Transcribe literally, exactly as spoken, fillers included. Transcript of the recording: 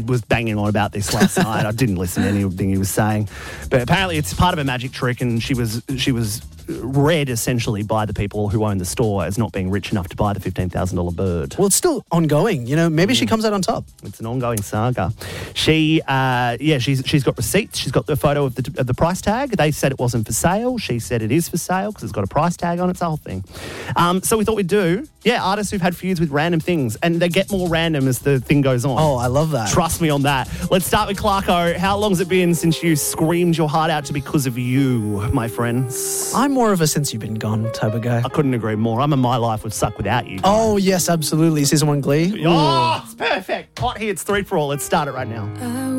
was banging on about this last night. I didn't listen to anything he was saying, but apparently it's part of a magic trick, and she was she was read essentially by the people who own the store as not being rich enough to buy the fifteen thousand dollars bird. Well, it's still ongoing. You know, maybe mm. she comes out on top. It's an ongoing saga. She, uh, yeah, she's she's got receipts. She's got the photo of the of the price tag. They said it wasn't for sale. She said it is for sale because it's got a price tag on it. It's the whole thing. Um, so we thought we'd do, yeah, artists who've had feuds with random things, and they get more random as the thing goes on. Oh, I love that. Trust me on that. Let's start with Clarko. How long's it been since you screamed your heart out to because of you, my friends? I'm more of a since you've been gone type of guy. I couldn't agree more. I'm a my life would suck without you. Oh, yes, absolutely. Season one Glee. Oh, it's perfect. Hot hits, three for all. Let's start it right now.